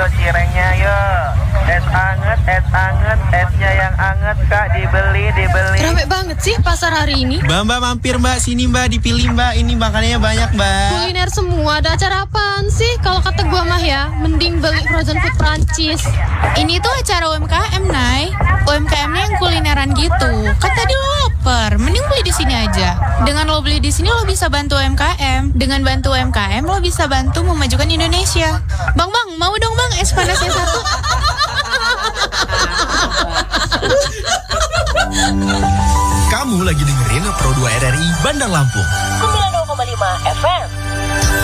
yuk cirengnya yuk. Es anget, esnya yang anget Kak, dibeli. Rame banget sih pasar hari ini. Mbak mampir Mbak, sini Mbak, dipilih Mbak, ini makanannya banyak Mbak. Kuliner semua, ada acara apaan sih? Kalau kata gua mah ya, mending beli frozen food Prancis. Ini tuh acara UMKM, Nay. UMKM-nya yang kulineran gitu. Kan tadi lo lapar, mending beli di sini aja. Dengan lo beli di sini lo bisa bantu UMKM. Dengan bantu UMKM lo bisa bantu memajukan Indonesia. Bang, mau dong Bang es panasnya satu. Kamu lagi dengerin Pro 2 RRI Bandar Lampung 92,5 FM.